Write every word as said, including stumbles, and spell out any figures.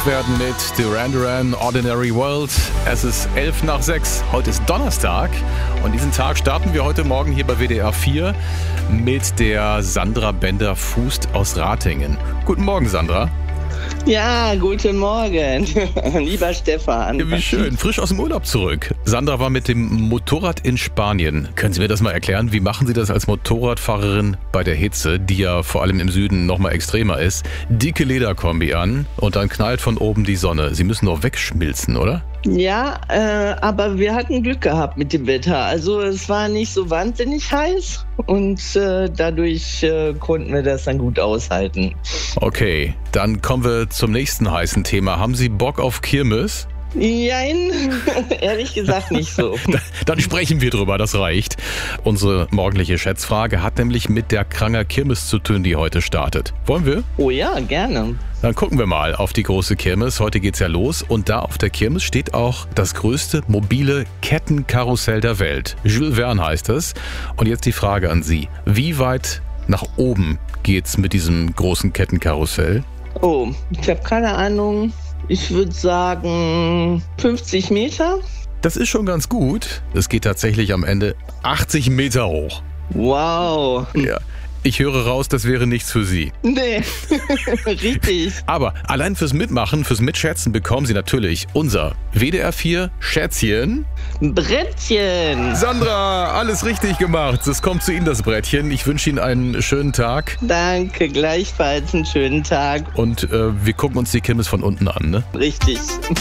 wach werden mit Duran Duran, Ordinary World. Es ist elf nach sechs. Heute ist Donnerstag und diesen Tag starten wir heute Morgen hier bei W D R vier mit der Sandra Bender-Fußt aus Ratingen. Guten Morgen, Sandra. Ja, guten Morgen, lieber Stefan. Ja, wie schön, frisch aus dem Urlaub zurück. Sandra war mit dem Motorrad in Spanien. Können Sie mir das mal erklären? Wie machen Sie das als Motorradfahrerin bei der Hitze, die ja vor allem im Süden noch mal extremer ist? Dicke Lederkombi an und dann knallt von oben die Sonne. Sie müssen doch wegschmilzen, oder? Ja, äh, aber wir hatten Glück gehabt mit dem Wetter. Also es war nicht so wahnsinnig heiß und äh, dadurch äh, konnten wir das dann gut aushalten. Okay, dann kommen wir zum nächsten heißen Thema. Haben Sie Bock auf Kirmes? Nein, ehrlich gesagt nicht so. Dann sprechen wir drüber, das reicht. Unsere morgendliche Schätzfrage hat nämlich mit der Kranger Kirmes zu tun, die heute startet. Wollen wir? Oh ja, gerne. Dann gucken wir mal auf die große Kirmes. Heute geht's ja los und da auf der Kirmes steht auch das größte mobile Kettenkarussell der Welt. Jules Verne heißt es. Und jetzt die Frage an Sie. Wie weit nach oben geht's mit diesem großen Kettenkarussell? Oh, ich habe keine Ahnung. Ich würde sagen fünfzig Meter. Das ist schon ganz gut. Es geht tatsächlich am Ende achtzig Meter hoch. Wow. Ja. Ich höre raus, das wäre nichts für Sie. Nee, richtig. Aber allein fürs Mitmachen, fürs Mitschätzen bekommen Sie natürlich unser W D R vier Schätzchen. Brettchen. Sandra, alles richtig gemacht. Es kommt zu Ihnen das Brettchen. Ich wünsche Ihnen einen schönen Tag. Danke, gleichfalls einen schönen Tag. Und äh, wir gucken uns die Kirmes von unten an, ne? Richtig.